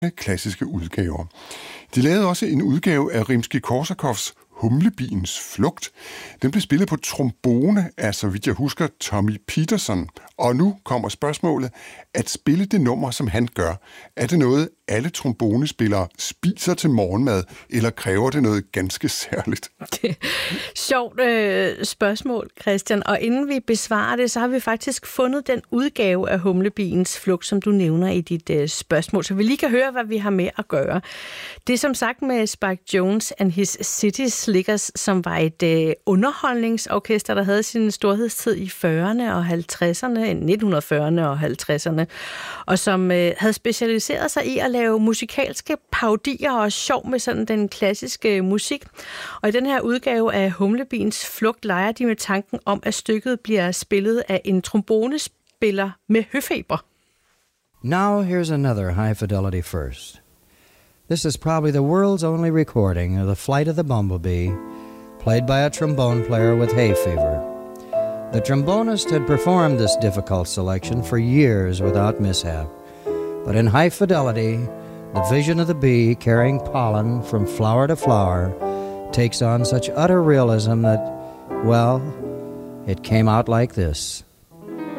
klassiske udgaver. De lavede også en udgave af Rimskij-Korsakovs Humlebiens flugt. Den blev spillet på trombone af, så vidt jeg husker, Tommy Peterson. Og nu kommer spørgsmålet, at spille det nummer, som han gør, er det noget, alle trombonespillere spiser til morgenmad, eller kræver det noget ganske særligt? Sjovt spørgsmål, Christian. Og inden vi besvarer det, så har vi faktisk fundet den udgave af Humlebiens flugt, som du nævner i dit spørgsmål, så vi lige kan høre, hvad vi har med at gøre. Det er som sagt med Spike Jones and His City Slickers, som var et underholdningsorkester, der havde sin storhedstid i 40'erne og 50'erne, 1940'erne og 50'erne, og som havde specialiseret sig i at lave musikalske parodier og sjov med sådan den klassiske musik. Og i den her udgave af Humlebiens flugt leger de med tanken om, at stykket bliver spillet af en trombonespiller med høfeber. Now here's another high fidelity first. This is probably the world's only recording of the flight of the bumblebee, played by a trombone player with hay fever. The trombonist had performed this difficult selection for years without mishap, but in high fidelity, the vision of the bee carrying pollen from flower to flower takes on such utter realism that, well, it came out like this.